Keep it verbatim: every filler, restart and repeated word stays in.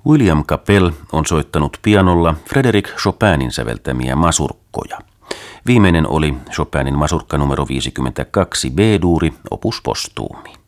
William Capell on soittanut pianolla Frédéric Chopinin säveltämiä masurkkoja. Viimeinen oli Chopinin masurkka numero viisikymmentäkaksi B-duuri, opus postumi.